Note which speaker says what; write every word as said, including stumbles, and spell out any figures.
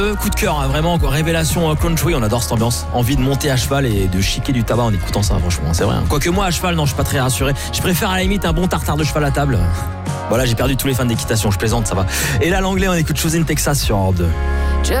Speaker 1: Euh, coup de cœur, hein, vraiment, quoi. Révélation euh, country, on adore cette ambiance. Envie de monter à cheval et de chiquer du tabac en écoutant ça, franchement, c'est vrai. Hein. Quoique moi, à cheval, non, je suis pas très rassuré. Je préfère à la limite un bon tartare de cheval à table. Voilà, j'ai perdu tous les fans d'équitation, je plaisante, ça va. Et là, l'anglais, on écoute Chose in Texas sur Europe deux.